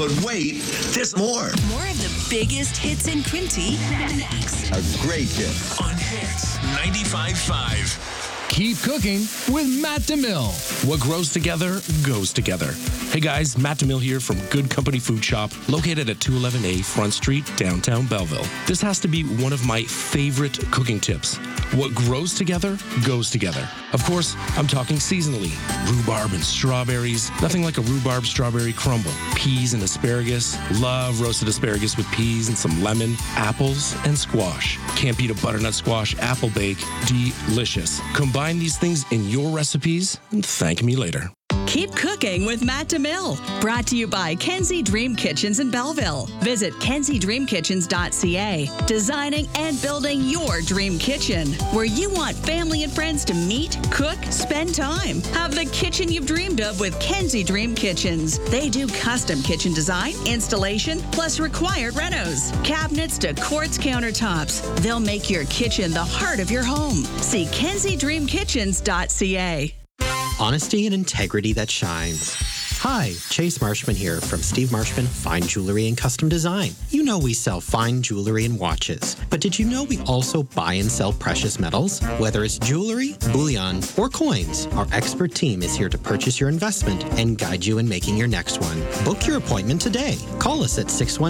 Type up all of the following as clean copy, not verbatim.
But wait, there's more. More of the biggest hits in Quinty next. A great hit. On Hits 95.5. Keep cooking with Matt DeMille. What grows together, goes together. Hey guys, Matt DeMille here from Good Company Food Shop, located at 211A Front Street, downtown Belleville. This has to be one of my favorite cooking tips. What grows together, goes together. Of course, I'm talking seasonally. Rhubarb and strawberries. Nothing like a rhubarb strawberry crumble. Peas and asparagus. Love roasted asparagus with peas and some lemon. Apples and squash. Can't beat a butternut squash apple bake. Delicious. Combine these things in your recipes and thank me later. Keep cooking with Matt DeMille. Brought to you by Kenzie Dream Kitchens in Belleville. Visit kenziedreamkitchens.ca. Designing and building your dream kitchen, where you want family and friends to meet, cook, spend time. Have the kitchen you've dreamed of with Kenzie Dream Kitchens. They do custom kitchen design, installation, plus required renos. Cabinets to quartz countertops. They'll make your kitchen the heart of your home. See kenziedreamkitchens.ca. Honesty and integrity that shines. Hi, Chase Marshman here from Steve Marshman Fine Jewelry and Custom Design. You know we sell fine jewelry and watches, but did you know we also buy and sell precious metals? Whether it's jewelry, bullion, or coins, our expert team is here to purchase your investment and guide you in making your next one. Book your appointment today. Call us at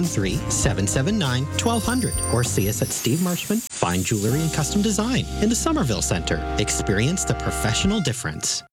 613-779-1200 or see us at Steve Marshman Fine Jewelry and Custom Design in the Somerville Center. Experience the professional difference.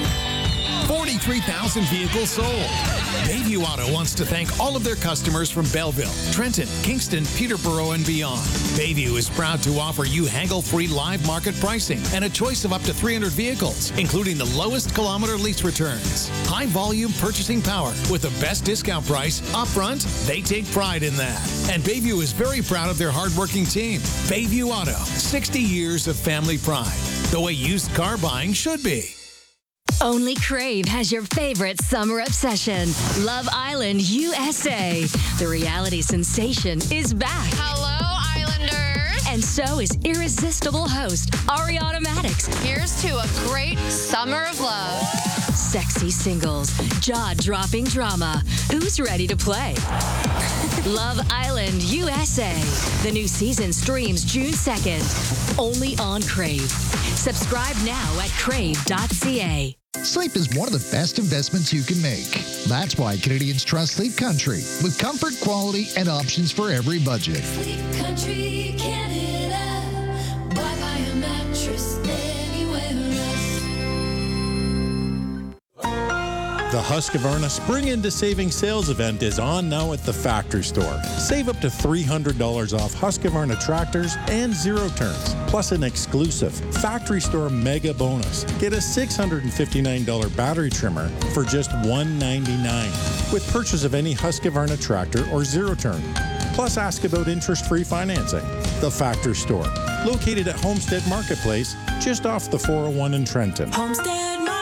43,000 vehicles sold. Bayview Auto wants to thank all of their customers from Belleville, Trenton, Kingston, Peterborough, and beyond. Bayview is proud to offer you haggle-free live market pricing and a choice of up to 300 vehicles, including the lowest kilometer lease returns. High-volume purchasing power with the best discount price upfront. They take pride in that. And Bayview is very proud of their hardworking team. Bayview Auto, 60 years of family pride. The way used car buying should be. Only Crave has your favorite summer obsession, Love Island USA. The reality sensation is back. Hello, Islanders. And so is irresistible host Ariana Maddox. Here's to a great summer of love. Sexy singles, jaw-dropping drama. Who's ready to play? Love Island USA. The new season streams June 2nd. Only on Crave. Subscribe now at crave.ca. Sleep is one of the best investments you can make. That's why Canadians trust Sleep Country, with comfort, quality, and options for every budget. Sleep Country, Canada. Why buy a mattress anywhere else? The Husqvarna Spring Into Savings Sales event is on now at the Factory Store. Save up to $300 off Husqvarna tractors and zero turns, plus an exclusive Factory Store mega bonus. Get a $659 battery trimmer for just $199 with purchase of any Husqvarna tractor or zero turn. Plus, ask about interest-free financing. The Factory Store, located at Homestead Marketplace, just off the 401 in Trenton. Homestead Marketplace.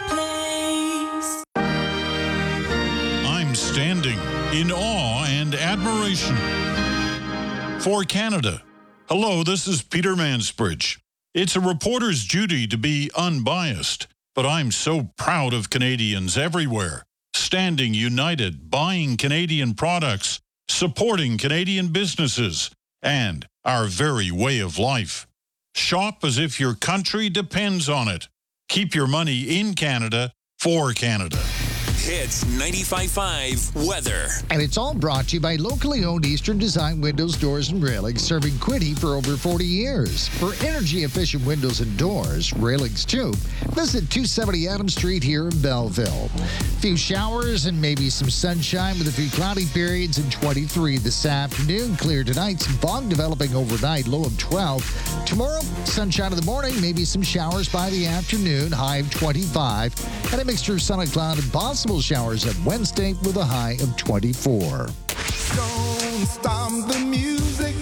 I'm standing in awe and admiration for Canada. Hello, this is Peter Mansbridge. It's a reporter's duty to be unbiased, but I'm so proud of Canadians everywhere, standing united, buying Canadian products, supporting Canadian businesses, and our very way of life. Shop as if your country depends on it. Keep your money in Canada for Canada. Hits 95.5 weather. And it's all brought to you by locally owned Eastern Design Windows, Doors, and Railings, serving Quinte for over 40 years. For energy-efficient windows and doors, railings too, visit 270 Adams Street here in Belleville. Few showers and maybe some sunshine with a few cloudy periods in 23 this afternoon. Clear tonight, some fog developing overnight, low of 12. Tomorrow, sunshine in the morning, maybe some showers by the afternoon, high of 25. And a mixture of sun and cloud and possible showers at Wednesday with a high of 24. Don't stop the music.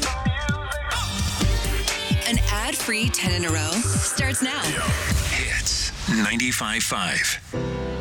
An ad-free 10 in a row starts now. Hits 95.5.